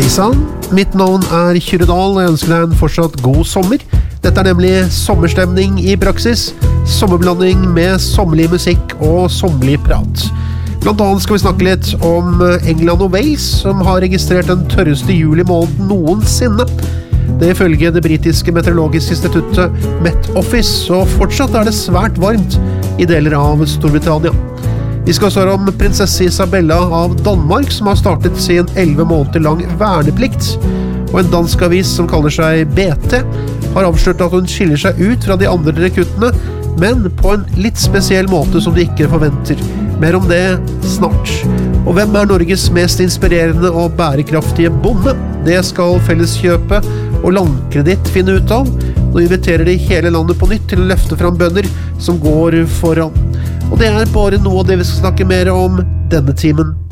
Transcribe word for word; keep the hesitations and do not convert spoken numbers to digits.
Sann, mitt navn er Kyrre Dahl, og jeg ønsker deg en fortsatt god sommer. Dette er nemlig sommerstemning i praksis, sommerblanding med sommerlig musikk og sommerlig prat. Blant annet skal vi snakke litt om England og Wales, som har registrert den tørreste juli måneden noensinne. Det ifølge det britiske meteorologiske instituttet Met Office, og fortsatt er det svært varmt i deler av Storbritannia. Vi skal også høre om prinsesse Isabella av Danmark, som har startet sin elleve måneder lang verneplikt. Og en dansk avis som kaller seg B T har avslørt at hun skiller seg ut fra de andre rekruttene, men på en litt spesiell måte som de ikke forventer. Mer om det snart. Og hvem er Norges mest inspirerende og bærekraftige bonde? Det skal Felleskjøpet og Landkreditt finne ut av. Nå inviterer de hele landet på nytt til å løfte fram bønder som går foran. Og det er bare noe av det vi skal snakke mer om denne timen.